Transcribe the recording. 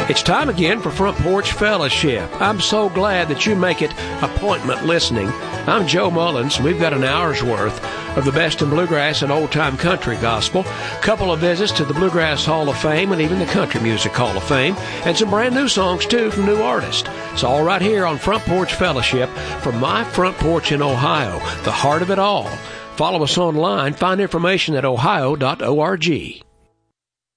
It's time again for Front Porch Fellowship. I'm so glad that you make it appointment listening. I'm Joe Mullins, and we've got an hour's worth of the best in bluegrass and old-time country gospel, couple of visits to the Bluegrass Hall of Fame and even the Country Music Hall of Fame, and some brand new songs, too, from new artists. It's all right here on Front Porch Fellowship from my front porch in Ohio, the heart of it all. Follow us online. Find information at ohio.org.